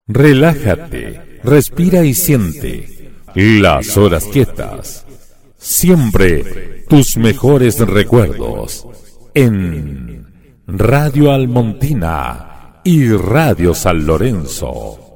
Relájate, respira y siente las horas quietas. Siempre tus mejores recuerdos en Radio Almontina y Radio San Lorenzo.